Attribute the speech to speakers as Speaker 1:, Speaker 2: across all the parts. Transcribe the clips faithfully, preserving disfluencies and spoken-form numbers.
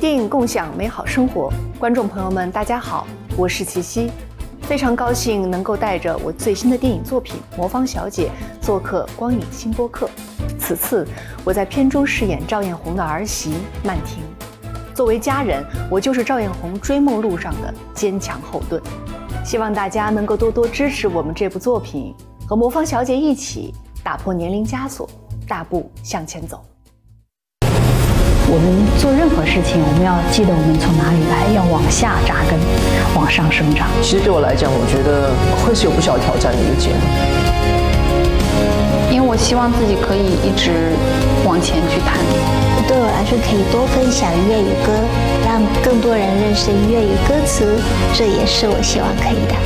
Speaker 1: 电影共享美好生活，观众朋友们，大家好，我是齐溪，非常高兴能够带着我最新的电影作品《魔方小姐》做客光影新播客。此次我在片中饰演赵艳红的儿媳曼婷，作为家人，我就是赵艳红追梦路上的坚强后盾。希望大家能够多多支持我们这部作品，和魔方小姐一起打破年龄枷锁，大步向前走。
Speaker 2: 我们做任何事情，我们要记得我们从哪里来，要往下扎根，往上生长。
Speaker 3: 其实对我来讲，我觉得会是有不小挑战的一个节目，
Speaker 2: 因为我希望自己可以一直往前去探。
Speaker 4: 对我来说，可以多分享粤语歌，让更多人认识粤语歌词，这也是我希望可以的。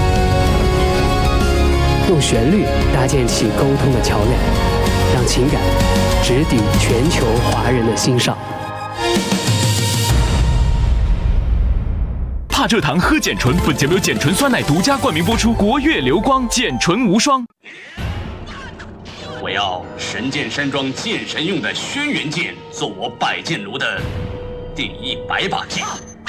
Speaker 5: 用旋律搭建起沟通的桥梁，让情感直抵全球华人的心上。
Speaker 6: 怕蔗糖喝碱醇，本节目由碱醇酸奶独家冠名播出，国粤流光碱醇无双。
Speaker 7: 我要神剑山庄剑神用的轩辕剑做我百剑炉的第一百把剑。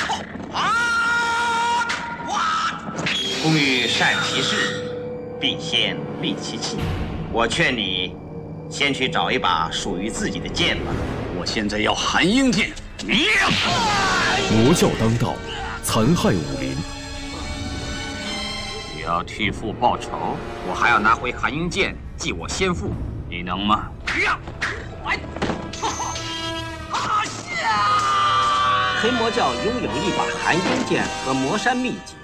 Speaker 7: 啊！
Speaker 8: 工欲善其事，必先利其器。我劝你先去找一把属于自己的剑吧。
Speaker 7: 我现在要寒鹰剑。
Speaker 6: 魔教当道，残害武林。
Speaker 8: 你要替父报仇，我还要拿回寒鹰剑祭我先父，你能吗？黑魔教拥有一把寒鹰剑和魔山秘籍，